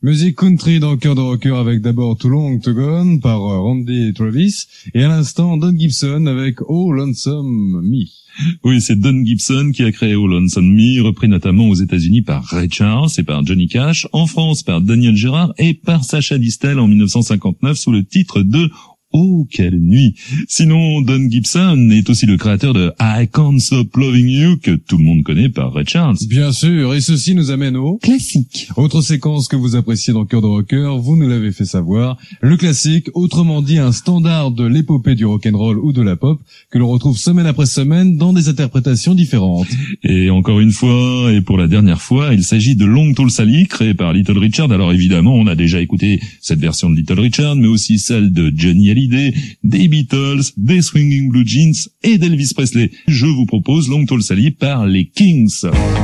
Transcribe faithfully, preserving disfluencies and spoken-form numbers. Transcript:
Musique country dans Cœur de Rocker avec d'abord Too Long to Gone par Randy Travis et à l'instant Don Gibson avec Oh Lonesome Me. Oui, c'est Don Gibson qui a créé Oh Lonesome Me, repris notamment aux États-Unis par Ray Charles et par Johnny Cash, en France par Daniel Gérard et par Sacha Distel en dix-neuf cent cinquante-neuf sous le titre de Oh, quelle nuit. Sinon, Don Gibson est aussi le créateur de I Can't Stop Loving You, que tout le monde connaît par Ray Charles. Bien sûr, et ceci nous amène au classique. Autre séquence que vous appréciez dans Cœur de Rocker, vous nous l'avez fait savoir, le classique, autrement dit un standard de l'épopée du rock'n'roll ou de la pop, que l'on retrouve semaine après semaine dans des interprétations différentes. Et encore une fois, et pour la dernière fois, il s'agit de Long Tall Sally, créé par Little Richard. Alors évidemment, on a déjà écouté cette version de Little Richard, mais aussi celle de Johnny Hallyday, des Beatles, des Swinging Blue Jeans et d'Elvis Presley. Je vous propose Long Tall Sally par les Kings.